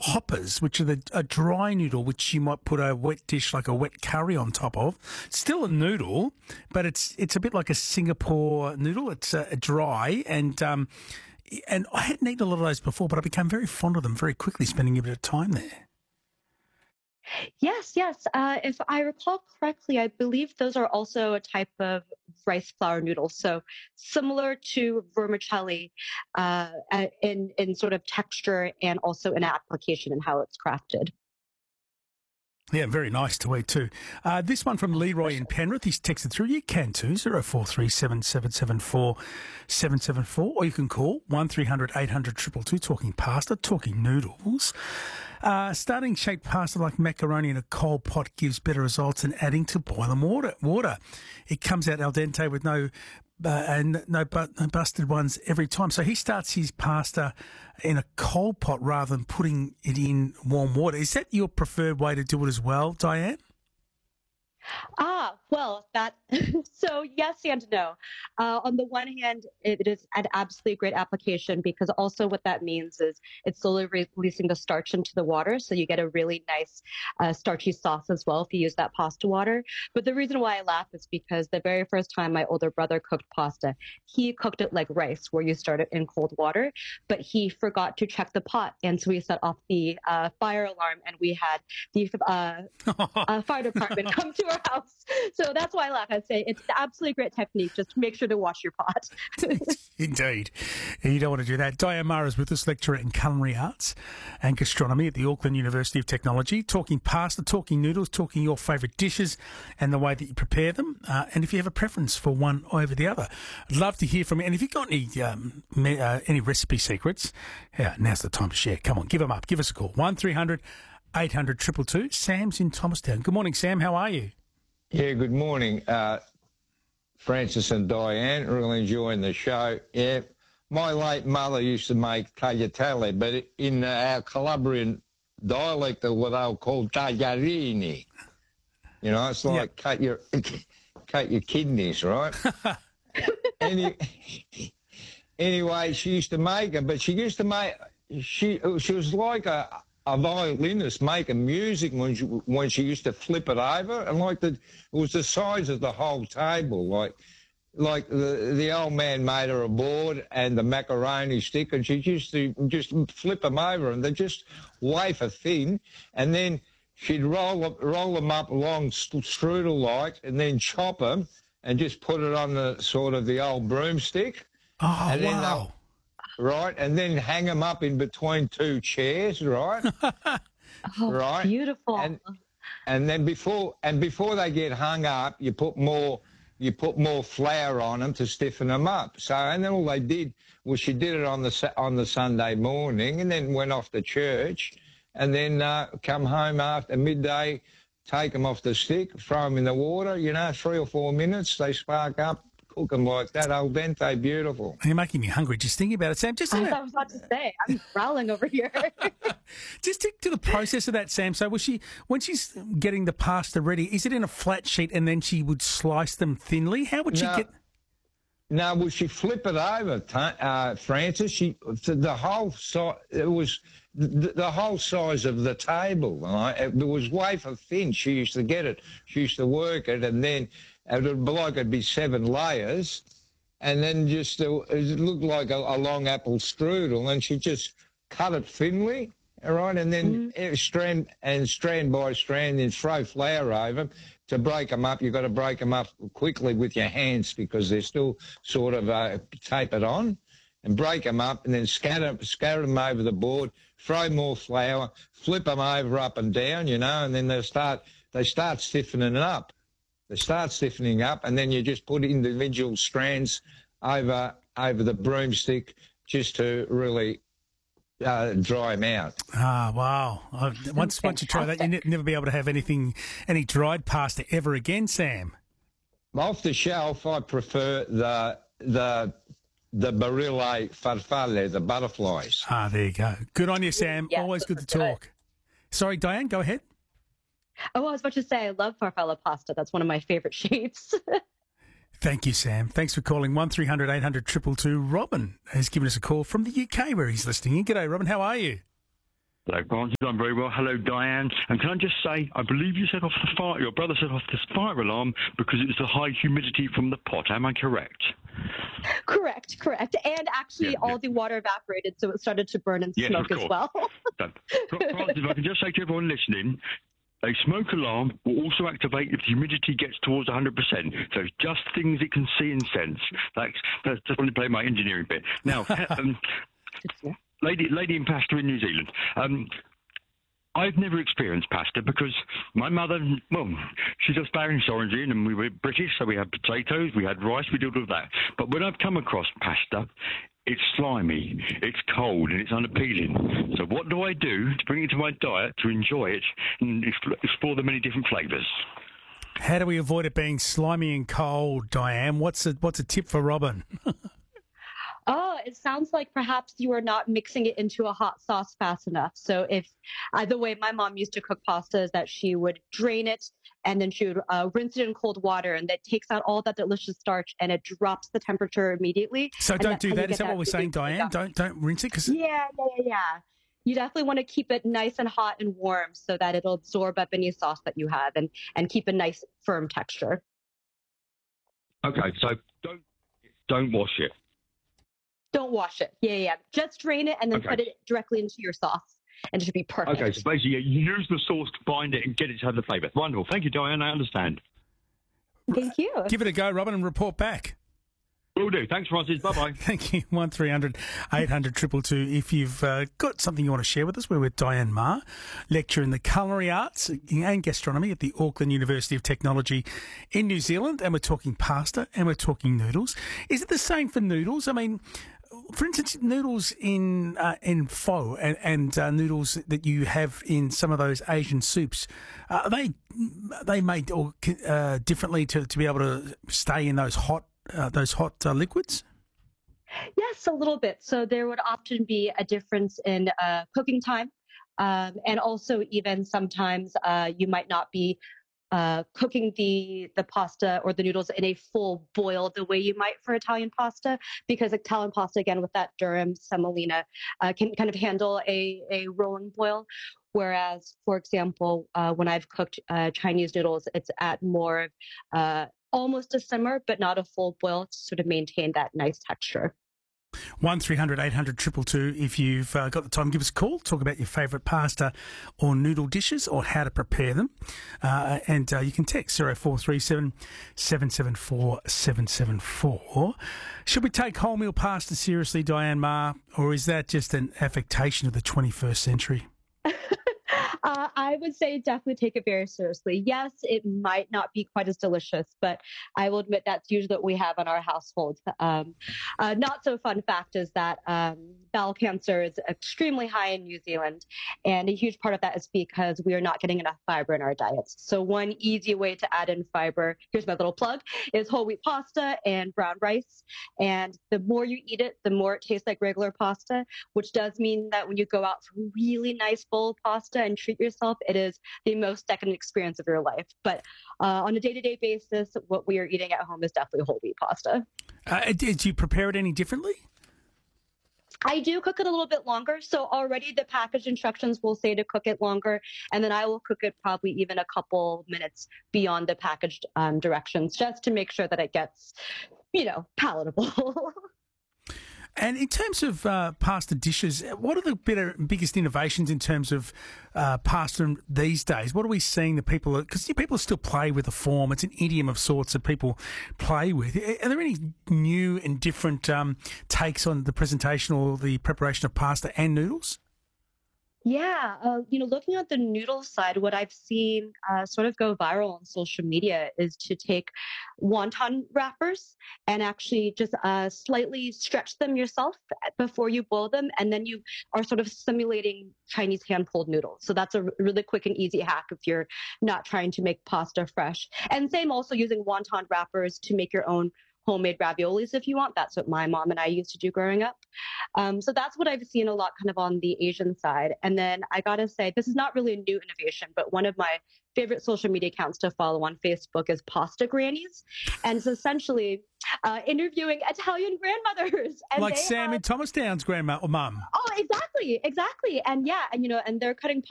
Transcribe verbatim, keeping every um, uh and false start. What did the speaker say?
hoppers, which are the, a dry noodle, which you might put a wet dish like a wet curry on top of. Still a noodle, but it's it's a bit like a Singapore noodle. It's uh, dry, and um, and I hadn't eaten a lot of those before, but I became very fond of them very quickly, spending a bit of time there. Yes, yes. Uh, if I recall correctly, I believe those are also a type of rice flour noodle. So similar to vermicelli uh, a- in in sort of texture and also in application and how it's crafted. Yeah, very nice to eat too. Uh, this one from Leroy in Penrith. He's texted through. You can too, zero four three seven seven seven four seven seven four, or you can call one three hundred eight hundred two two two, talking pasta, talking noodles. Uh, starting shaped pasta like macaroni in a cold pot gives better results than adding to boiling water. Water. It comes out al dente with no uh, and no, but, no busted ones every time. So he starts his pasta in a cold pot rather than putting it in warm water. Is that your preferred way to do it as well, Diane? Ah, well, that so yes and no. Uh, on the one hand, it is an absolutely great application because also what that means is it's slowly re- releasing the starch into the water, so you get a really nice uh, starchy sauce as well if you use that pasta water. But the reason why I laugh is because the very first time my older brother cooked pasta, he cooked it like rice, where you start it in cold water, but he forgot to check the pot, and so we set off the uh, fire alarm, and we had the uh, uh, fire department come to our house. So that's why I laugh. I'd say it's absolutely great technique. Just make sure to wash your pot. Indeed. You don't want to do that. Diane Mara is with us, lecturer in culinary arts and gastronomy at the Auckland University of Technology, talking pasta, talking noodles, talking your favourite dishes and the way that you prepare them, uh, and if you have a preference for one over the other. I'd love to hear from you. And if you've got any um, me, uh, any recipe secrets, yeah, now's the time to share. Come on, give them up. Give us a call. one three hundred eight hundred two two two. Sam's in Thomastown. Good morning, Sam. How are you? Yeah, good morning, uh, Francis and Diane. Really enjoying the show. Yeah, my late mother used to make tagliatelle, but in uh, our Calabrian dialect, what they'll call tagliarini. You know, it's like yep. cut your cut your kidneys, right? Any, anyway, she used to make them, but she used to make she she was like a. a violinist making music when she, when she used to flip it over, and like the, it was the size of the whole table. Like, like the the old man made her a board and the macaroni stick, and she used to just flip them over, and they just wafer thin, and then she'd roll up, roll them up long strudel like, and then chop them and just put it on the sort of the old broomstick. Oh, and then wow. Right, and then hang them up in between two chairs, right? Oh, right, beautiful. And and then before and before they get hung up, you put more you put more flour on them to stiffen them up. So and then all they did was she did it on the on the Sunday morning, and then went off to church, and then uh, come home after midday, take them off the stick, throw them in the water. You know, three or four minutes, they spark up. Cook them like that, al dente, beautiful. You're making me hungry just thinking about it, Sam. Just I about, thought I was about to say, I'm growling over here. just to, to the process of that, Sam. So was she, when she's getting the pasta ready, is it in a flat sheet and then she would slice them thinly? How would she No. get... No, well, she flip it over, uh, Francis. She the whole size. It was the, the whole size of the table. Right? It was wafer thin. She used to get it. She used to work it, and then it would be like it'd be seven layers, and then just uh, it looked like a, a long apple strudel, and she just cut it thinly, all right, and then mm. strand and strand by strand, then throw flour over them. To break them up, you've got to break them up quickly with your hands because they're still sort of uh, tapered on, and break them up, and then scatter scatter them over the board. Throw more flour, flip them over up and down, you know, and then they start they start stiffening up. They start stiffening up, and then you just put individual strands over over the broomstick just to really uh, dry them out. Ah, wow. I've, once once you try that, you'll never be able to have anything, any dried pasta ever again, Sam. Off the shelf, I prefer the the the barille farfalle, the butterflies. Ah, there you go. Good on you, Sam. Yeah, Always good to good. talk. Sorry, Diane, go ahead. Oh, I was about to say, I love farfalle pasta. That's one of my favorite shapes. Thank you, Sam. Thanks for calling one three hundred eight hundred two two two. Robin has given us a call from the U K where he's listening in. G'day, Robin. How are you? Hello, Francis. I'm very well. Hello, Diane. And can I just say, I believe you set off the fire, your brother set off the fire alarm because it was the high humidity from the pot. Am I correct? Correct, correct. And actually, Yeah, all yeah. the water evaporated, so it started to burn and Yes, smoke of as course. well. So, Francis, if I can just say to everyone listening, a smoke alarm will also activate if the humidity gets towards one hundred percent. So just things it can see and sense. That's, that's just want to play my engineering bit. Now, um, lady, lady in pasta in New Zealand. Um, I've never experienced pasta because my mother, well, she's of Spanish origin and we were British, so we had potatoes, we had rice, we did all of that. But when I've come across pasta, it's slimy, it's cold, and it's unappealing. So what do I do to bring it into my diet to enjoy it and explore the many different flavours? How do we avoid it being slimy and cold, Diane? What's a, what's a tip for Robin? Oh, it sounds like perhaps you are not mixing it into a hot sauce fast enough. So if uh, the way my mom used to cook pasta is that she would drain it and then she would uh, rinse it in cold water, and that takes out all that delicious starch and it drops the temperature immediately. So don't do that. Is that what we're saying, really Diane? Don't don't rinse it? Cause yeah, yeah, yeah, yeah. You definitely want to keep it nice and hot and warm so that it'll absorb up any sauce that you have and, and keep a nice firm texture. Okay, so don't don't wash it. Don't wash it. Yeah, yeah. Just drain it and then Okay. put it directly into your sauce, and it should be perfect. Okay, so basically you use the sauce to bind it and get it to have the flavour. Wonderful. Thank you, Diane. I understand. Thank you. give it a go, Robin, and report back. Will do. Thanks, Francis. Bye-bye. Thank you. one three hundred eight hundred two two two. If you've uh, got something you want to share with us, we're with Diane Ma, lecturer in the culinary arts and gastronomy at the Auckland University of Technology in New Zealand. And we're talking pasta and we're talking noodles. Is it the same for noodles? I mean, for instance, noodles in uh, in pho and, and uh, noodles that you have in some of those Asian soups, uh, are they are they made or uh, differently to, to be able to stay in those hot uh, those hot uh, liquids? Yes, a little bit. So there would often be a difference in uh, cooking time, um, and also even sometimes uh, you might not be uh, cooking the the pasta or the noodles in a full boil the way you might for Italian pasta, because Italian pasta, again, with that durum semolina, uh, can kind of handle a, a rolling boil. Whereas, for example, uh, when I've cooked uh, Chinese noodles, it's at more uh, almost a simmer, but not a full boil to sort of maintain that nice texture. one three hundred eight hundred two two two. If you've uh, got the time, give us a call. Talk about your favourite pasta or noodle dishes or how to prepare them. Uh, and uh, you can text zero four three seven seven seven four seven seven four. Should we take wholemeal pasta seriously, Diane Ma, or is that just an affectation of the twenty-first century? Uh, I would say definitely take it very seriously. Yes, it might not be quite as delicious, but I will admit that's usually what we have in our household. Um, uh, not so fun fact is that um, bowel cancer is extremely high in New Zealand, and a huge part of that is because we are not getting enough fiber in our diets. So one easy way to add in fiber, here's my little plug, is whole wheat pasta and brown rice. And the more you eat it, the more it tastes like regular pasta, which does mean that when you go out for a really nice bowl of pasta and treat yourself, it is the most decadent experience of your life. But uh, on a day-to-day basis, what we are eating at home is definitely whole wheat pasta. Uh, did you prepare it any differently? I do cook it a little bit longer. So already the package instructions will say to cook it longer, and then I will cook it probably even a couple minutes beyond the packaged um, directions, just to make sure that it gets, you know, palatable. And in terms of uh, pasta dishes, what are the better, biggest innovations in terms of uh, pasta these days? What are we seeing that people, because people still play with the form, it's an idiom of sorts that people play with. Are there any new and different um, takes on the presentation or the preparation of pasta and noodles? Yeah, uh, you know, looking at the noodle side, what I've seen uh, sort of go viral on social media is to take wonton wrappers and actually just uh, slightly stretch them yourself before you boil them, and then you are sort of simulating Chinese hand-pulled noodles. So that's a really quick and easy hack if you're not trying to make pasta fresh. And same also using wonton wrappers to make your own homemade raviolis if you want. That's what my mom and I used to do growing up. Um, so that's what I've seen a lot kind of on the Asian side. And then I got to say, this is not really a new innovation, but one of my favorite social media accounts to follow on Facebook is Pasta Grannies. And it's essentially uh, interviewing Italian grandmothers. And Like they Sam have, in Thomastown's grandma or mum. Oh, exactly, exactly. And yeah, and you know, and they're cutting